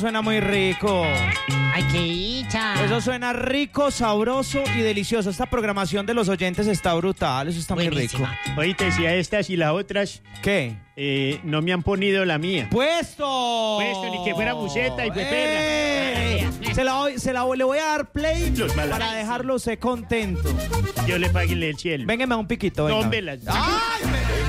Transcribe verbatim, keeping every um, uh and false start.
Suena muy rico. Ay, qué dicha. Eso suena rico, sabroso y delicioso. Esta programación de los oyentes está brutal. Eso está muy Buenísima. rico. Oíste, si a estas y las otras ¿Qué? eh, no me han ponido la mía. ¡Puesto! Puesto, ni que fuera buceta y fue ¡Eh! Se la, voy- se la voy- le voy a dar play Los malas. para dejarlo sé contento. Yo le pagué el cielo. Véngame a un piquito. Venga. Tómbelas. ¡Ay! me-